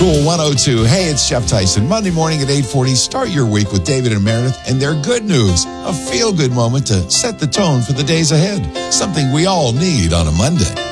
Cool 102. Hey, it's Jeff Tyson. Monday morning at 8:40. Start your week with David and Meredith and their good news. A feel-good moment to set the tone for the days ahead. Something we all need on a Monday.